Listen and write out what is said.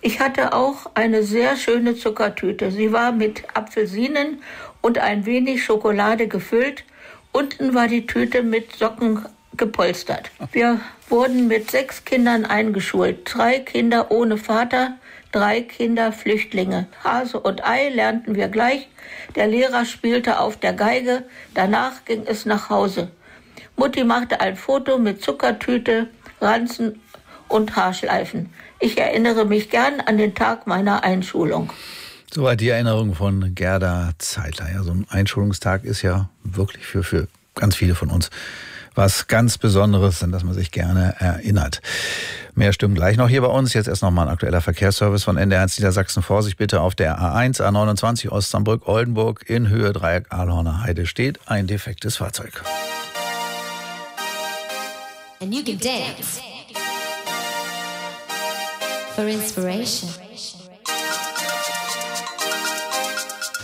Ich hatte auch eine sehr schöne Zuckertüte. Sie war mit Apfelsinen und ein wenig Schokolade gefüllt. Unten war die Tüte mit Socken gepolstert. Wir wurden mit 6 Kindern eingeschult. 3 Kinder ohne Vater, 3 Kinder Flüchtlinge. Hase und Ei lernten wir gleich. Der Lehrer spielte auf der Geige. Danach ging es nach Hause. Mutti machte ein Foto mit Zuckertüte, Ranzen und Haarschleifen. Ich erinnere mich gern an den Tag meiner Einschulung. Soweit die Erinnerung von Gerda Zeitler. Ja, so ein Einschulungstag ist ja wirklich für ganz viele von uns was ganz Besonderes, an das man sich gerne erinnert. Mehr Stimmen gleich noch hier bei uns. Jetzt erst nochmal ein aktueller Verkehrsservice von NDR1 Niedersachsen. Vorsicht bitte auf der A1, A29 Osnabrück-Oldenburg in Höhe Dreieck Ahlhorner Heide steht ein defektes Fahrzeug. And you can dance for inspiration.